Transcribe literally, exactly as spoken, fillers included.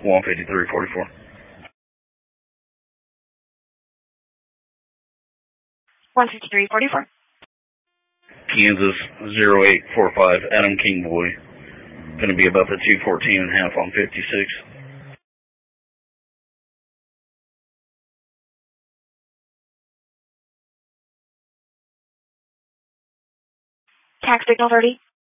one fifty-three forty-four. one fifty-three forty-four. Kansas zero eight four five, Adam King Boy. Going to be about the two fourteen and a half on fifty-six. Tax signal thirty.